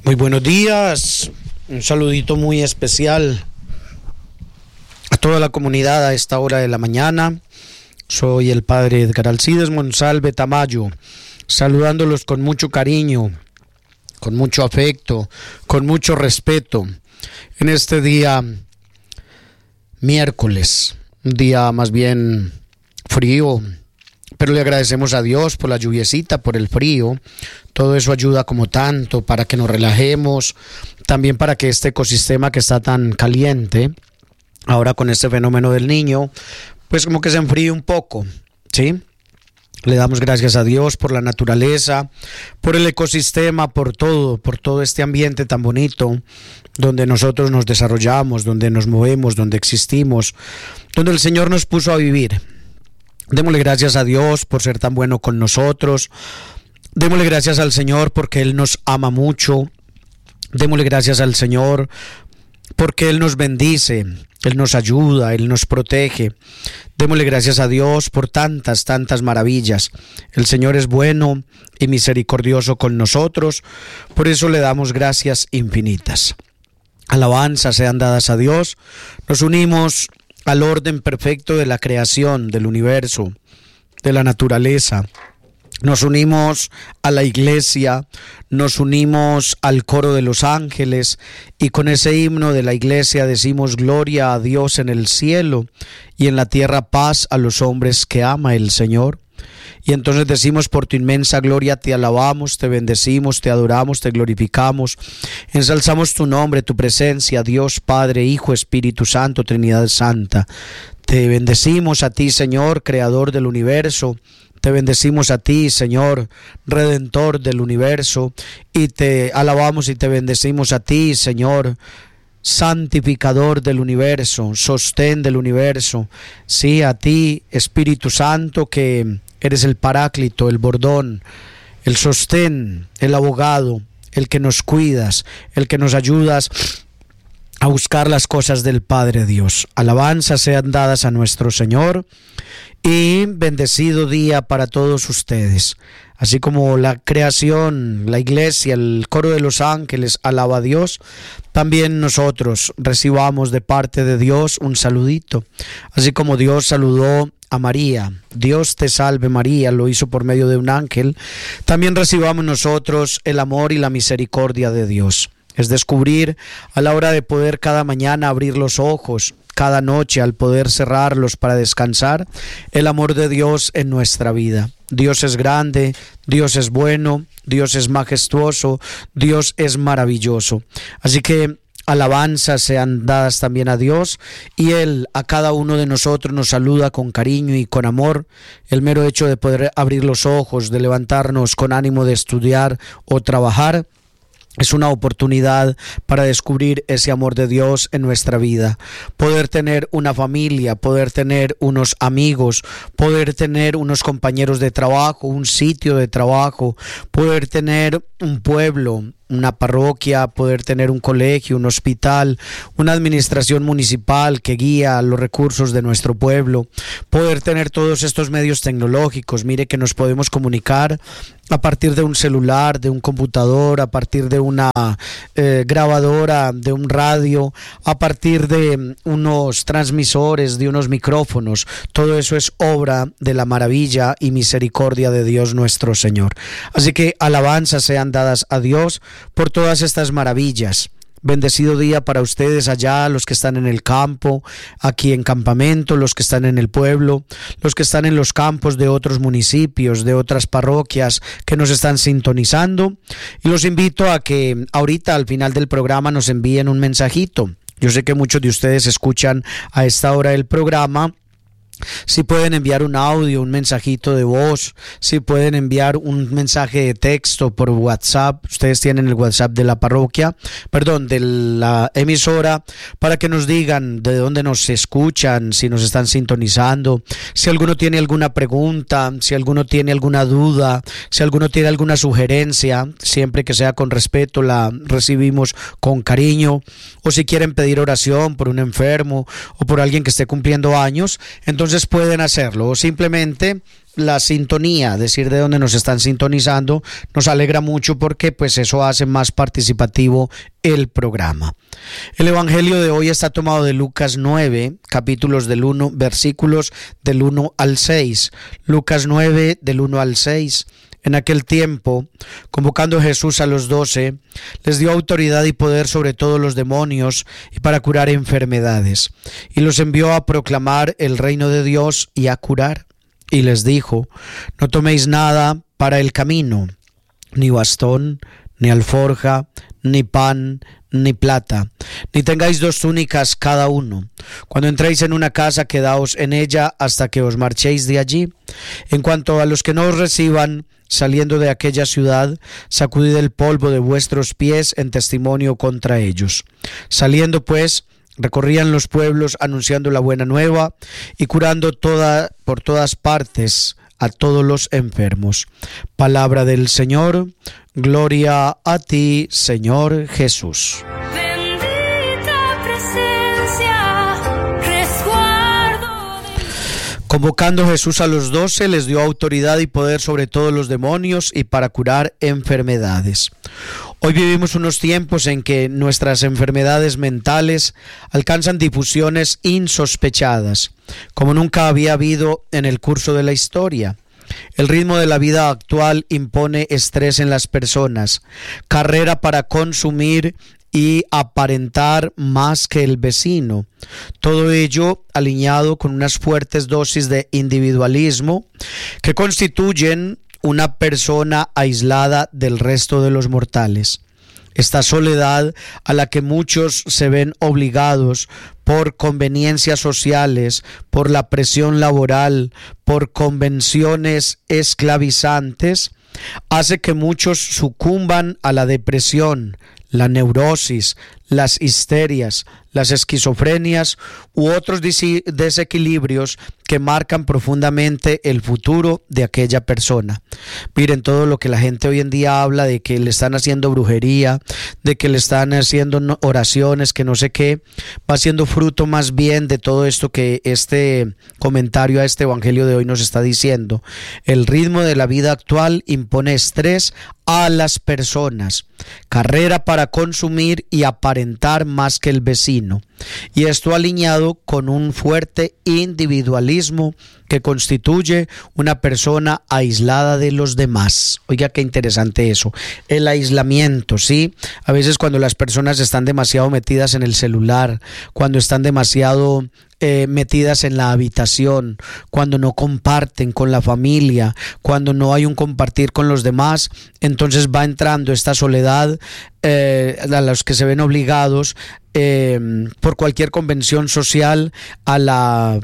Muy buenos días, un saludito muy especial a toda la comunidad a esta hora de la mañana. Soy el padre Edgar Alcides Monsalve Tamayo, saludándolos con mucho cariño, con mucho afecto, con mucho respeto, en este día miércoles, un día más bien frío, pero le agradecemos a Dios por la lluviecita, por el frío. Todo eso ayuda como tanto para que nos relajemos, también para que este ecosistema que está tan caliente, ahora con este fenómeno del Niño, pues como que se enfríe un poco, ¿sí? Le damos gracias a Dios por la naturaleza, por el ecosistema, por todo este ambiente tan bonito, donde nosotros nos desarrollamos, donde nos movemos, donde existimos, donde el Señor nos puso a vivir. Démosle gracias a Dios por ser tan bueno con nosotros. Démosle gracias al Señor porque Él nos ama mucho. Démosle gracias al Señor porque Él nos bendice, Él nos ayuda, Él nos protege. Démosle gracias a Dios por tantas maravillas. El Señor es bueno y misericordioso con nosotros. Por eso le damos gracias infinitas. Alabanzas sean dadas a Dios. Nos unimos al orden perfecto de la creación, del universo, de la naturaleza. Nos unimos a la iglesia, nos unimos al coro de los ángeles y con ese himno de la iglesia decimos gloria a Dios en el cielo y en la tierra paz a los hombres que ama el Señor. Y entonces decimos por tu inmensa gloria te alabamos, te bendecimos, te adoramos, te glorificamos, ensalzamos tu nombre, tu presencia, Dios Padre, Hijo, Espíritu Santo, Trinidad Santa. Te bendecimos a ti, Señor, Creador del universo. Te bendecimos a ti, Señor, Redentor del universo, y te alabamos y te bendecimos a ti, Señor, Santificador del universo, Sostén del universo. Sí, a ti, Espíritu Santo, que eres el Paráclito, el Bordón, el Sostén, el Abogado, el que nos cuidas, el que nos ayudas a buscar las cosas del Padre Dios. Alabanzas sean dadas a nuestro Señor y bendecido día para todos ustedes. Así como la creación, la iglesia, el coro de los ángeles alaba a Dios, también nosotros recibamos de parte de Dios un saludito. Así como Dios saludó a María, Dios te salve María, lo hizo por medio de un ángel, también recibamos nosotros el amor y la misericordia de Dios. Es descubrir a la hora de poder cada mañana abrir los ojos, cada noche al poder cerrarlos para descansar, el amor de Dios en nuestra vida. Dios es grande, Dios es bueno, Dios es majestuoso, Dios es maravilloso. Así que alabanzas sean dadas también a Dios y Él a cada uno de nosotros nos saluda con cariño y con amor. El mero hecho de poder abrir los ojos, de levantarnos con ánimo de estudiar o trabajar, es una oportunidad para descubrir ese amor de Dios en nuestra vida. Poder tener una familia, poder tener unos amigos, poder tener unos compañeros de trabajo, un sitio de trabajo, poder tener un pueblo, una parroquia, poder tener un colegio, un hospital, una administración municipal que guía los recursos de nuestro pueblo, poder tener todos estos medios tecnológicos. Mire que nos podemos comunicar a partir de un celular, de un computador, a partir de una grabadora, de un radio, a partir de unos transmisores, de unos micrófonos. Todo eso es obra de la maravilla y misericordia de Dios nuestro Señor. Así que alabanzas sean dadas a Dios por todas estas maravillas. Bendecido día para ustedes allá, los que están en el campo, aquí en campamento, los que están en el pueblo, los que están en los campos de otros municipios, de otras parroquias que nos están sintonizando. Y los invito a que ahorita al final del programa nos envíen un mensajito. Yo sé que muchos de ustedes escuchan a esta hora el programa. Si pueden enviar un audio, un mensajito de voz, si pueden enviar un mensaje de texto por WhatsApp, ustedes tienen el WhatsApp de la parroquia, de la emisora, para que nos digan de dónde nos escuchan, si nos están sintonizando, si alguno tiene alguna pregunta, si alguno tiene alguna duda, si alguno tiene alguna sugerencia, siempre que sea con respeto la recibimos con cariño, o si quieren pedir oración por un enfermo o por alguien que esté cumpliendo años, entonces pueden hacerlo, o simplemente la sintonía, decir de dónde nos están sintonizando, nos alegra mucho porque pues eso hace más participativo el programa. El evangelio de hoy está tomado de Lucas 9, versículos del 1 al 6. Lucas 9 del 1 al 6. En aquel tiempo, convocando Jesús a los 12, les dio autoridad y poder sobre todos los demonios y para curar enfermedades, y los envió a proclamar el reino de Dios y a curar. Y les dijo: no toméis nada para el camino, ni bastón, ni alforja, ni pan, ni plata, ni tengáis 2 túnicas cada uno. Cuando entréis en una casa, quedaos en ella hasta que os marchéis de allí. En cuanto a los que no os reciban, saliendo de aquella ciudad, sacudid el polvo de vuestros pies en testimonio contra ellos. Saliendo pues, recorrían los pueblos anunciando la buena nueva y curando por todas partes a todos los enfermos. Palabra del Señor. Gloria a ti, Señor Jesús. Convocando Jesús a los 12, les dio autoridad y poder sobre todos los demonios y para curar enfermedades. Hoy vivimos unos tiempos en que nuestras enfermedades mentales alcanzan difusiones insospechadas, como nunca había habido en el curso de la historia. El ritmo de la vida actual impone estrés en las personas, carrera para consumir y aparentar más que el vecino. Todo ello alineado con unas fuertes dosis de individualismo que constituyen una persona aislada del resto de los mortales. Esta soledad a la que muchos se ven obligados por conveniencias sociales, por la presión laboral, por convenciones esclavizantes, hace que muchos sucumban a la depresión, la neurosis, las histerias, las esquizofrenias u otros desequilibrios que marcan profundamente el futuro de aquella persona. Miren todo lo que la gente hoy en día habla de que le están haciendo brujería, de que le están haciendo oraciones, que no sé qué, va siendo fruto más bien de todo esto que este comentario a este evangelio de hoy nos está diciendo. El ritmo de la vida actual impone estrés a las personas, carrera para consumir y aparentar más que el vecino, y esto alineado con un fuerte individualismo que constituye una persona aislada de los demás. Oiga, qué interesante eso, el aislamiento, ¿sí? A veces cuando las personas están demasiado metidas en el celular, cuando están demasiado metidas en la habitación, cuando no comparten con la familia, cuando no hay un compartir con los demás, entonces va entrando esta soledad a los que se ven obligados por cualquier convención social a la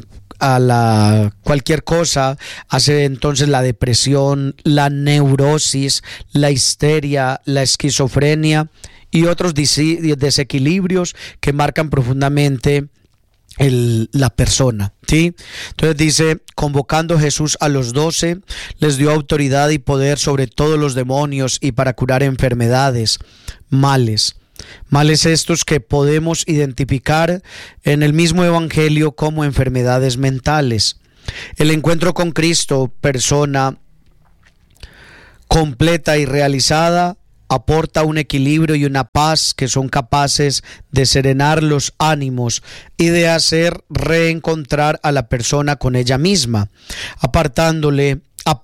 cualquier cosa, hace entonces la depresión, la neurosis, la histeria, la esquizofrenia y otros desequilibrios que marcan profundamente la persona, ¿sí? Entonces dice: convocando Jesús a los 12, les dio autoridad y poder sobre todos los demonios y para curar enfermedades, males estos que podemos identificar en el mismo evangelio como enfermedades mentales. El encuentro con Cristo, persona completa y realizada, aporta un equilibrio y una paz que son capaces de serenar los ánimos y de hacer reencontrar a la persona con ella misma, aportándole,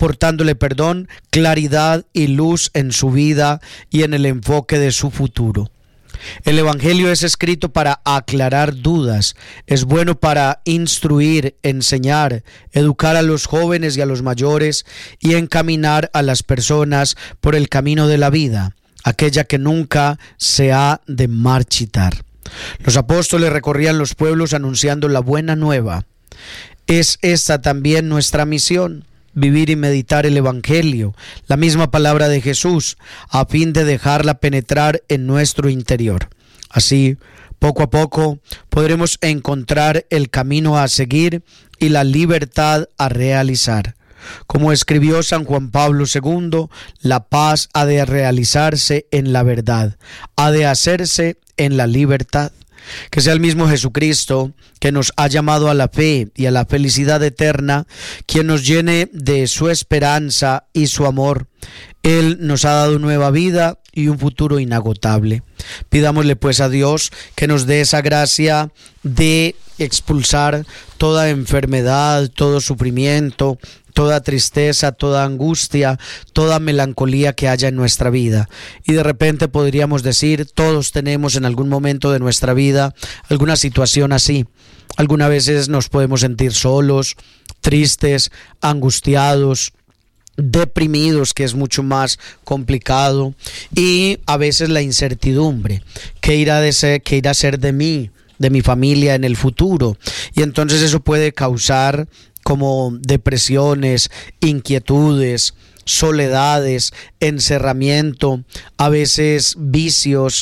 claridad y luz en su vida y en el enfoque de su futuro. El evangelio es escrito para aclarar dudas, es bueno para instruir, enseñar, educar a los jóvenes y a los mayores y encaminar a las personas por el camino de la vida, aquella que nunca se ha de marchitar. Los apóstoles recorrían los pueblos anunciando la buena nueva. Es esta también nuestra misión: vivir y meditar el evangelio, la misma palabra de Jesús, a fin de dejarla penetrar en nuestro interior. Así, poco a poco, podremos encontrar el camino a seguir y la libertad a realizar. Como escribió San Juan Pablo II, la paz ha de realizarse en la verdad, ha de hacerse en la libertad. Que sea el mismo Jesucristo que nos ha llamado a la fe y a la felicidad eterna, quien nos llene de su esperanza y su amor. Él nos ha dado nueva vida y un futuro inagotable. Pidámosle pues a Dios que nos dé esa gracia de expulsar toda enfermedad, todo sufrimiento, toda tristeza, toda angustia, toda melancolía que haya en nuestra vida. Y de repente podríamos decir, todos tenemos en algún momento de nuestra vida alguna situación así. Algunas veces nos podemos sentir solos, tristes, angustiados, deprimidos, que es mucho más complicado, y a veces la incertidumbre, ¿qué irá a ser de mí, de mi familia en el futuro? Y entonces eso puede causar como depresiones, inquietudes, soledades, encerramiento, a veces vicios,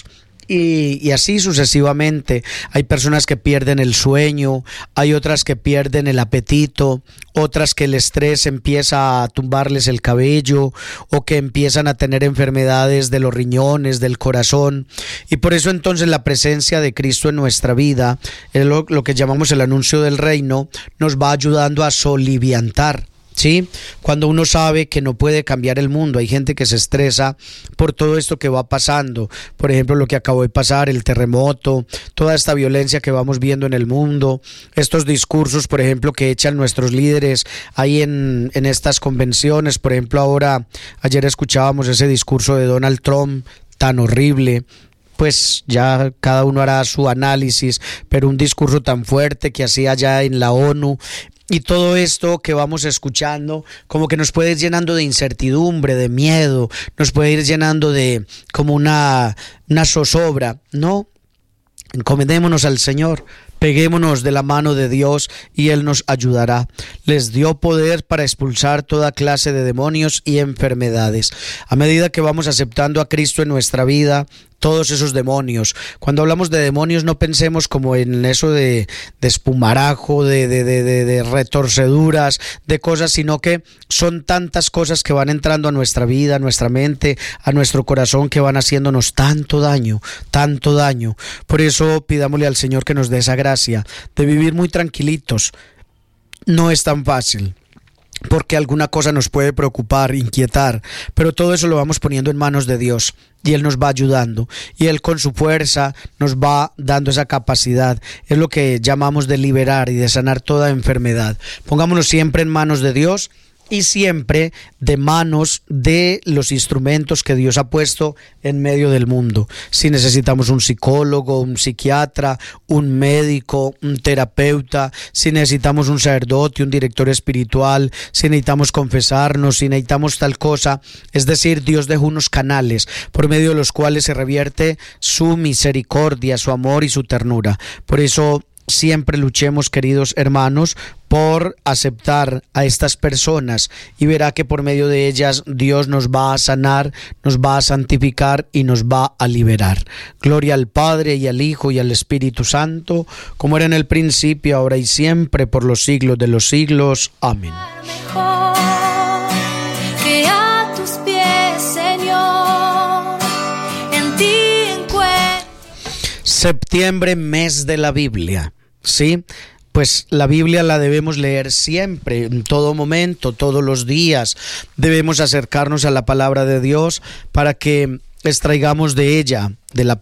y así sucesivamente. Hay personas que pierden el sueño, hay otras que pierden el apetito, otras que el estrés empieza a tumbarles el cabello, o que empiezan a tener enfermedades de los riñones, del corazón. Y por eso entonces la presencia de Cristo en nuestra vida, es lo que llamamos el anuncio del reino, nos va ayudando a soliviantar. ¿Sí? Cuando uno sabe que no puede cambiar el mundo, hay gente que se estresa por todo esto que va pasando, por ejemplo lo que acabó de pasar, el terremoto, toda esta violencia que vamos viendo en el mundo, estos discursos por ejemplo que echan nuestros líderes ahí en estas convenciones. Por ejemplo ayer escuchábamos ese discurso de Donald Trump tan horrible. Pues ya cada uno hará su análisis, pero un discurso tan fuerte que hacía allá en la ONU. Y todo esto que vamos escuchando como que nos puede ir llenando de incertidumbre, de miedo, nos puede ir llenando de como una zozobra. No, encomendémonos al Señor, peguémonos de la mano de Dios y Él nos ayudará. Les dio poder para expulsar toda clase de demonios y enfermedades. A medida que vamos aceptando a Cristo en nuestra vida, todos esos demonios. Cuando hablamos de demonios no pensemos como en eso de espumarajo, de retorceduras, de cosas, sino que son tantas cosas que van entrando a nuestra vida, a nuestra mente, a nuestro corazón, que van haciéndonos tanto daño, tanto daño. Por eso pidámosle al Señor que nos dé esa gracia de vivir muy tranquilitos. No es tan fácil, porque alguna cosa nos puede preocupar, inquietar, pero todo eso lo vamos poniendo en manos de Dios y Él nos va ayudando, y Él con su fuerza nos va dando esa capacidad. Es lo que llamamos de liberar y de sanar toda enfermedad. Pongámonos siempre en manos de Dios y siempre de manos de los instrumentos que Dios ha puesto en medio del mundo. Si necesitamos un psicólogo, un psiquiatra, un médico, un terapeuta, si necesitamos un sacerdote, un director espiritual, si necesitamos confesarnos, si necesitamos tal cosa, es decir, Dios dejó unos canales por medio de los cuales se revierte su misericordia, su amor y su ternura. Por eso siempre luchemos, queridos hermanos, por aceptar a estas personas, y verá que por medio de ellas Dios nos va a sanar, nos va a santificar y nos va a liberar. Gloria al Padre y al Hijo y al Espíritu Santo, como era en el principio, ahora y siempre, por los siglos de los siglos. Amén. Mejor que a tus pies, Señor, en ti encuentro. Septiembre, mes de la Biblia. ¿Sí? Pues la Biblia la debemos leer siempre, en todo momento, todos los días. Debemos acercarnos a la palabra de Dios para que extraigamos de ella, de la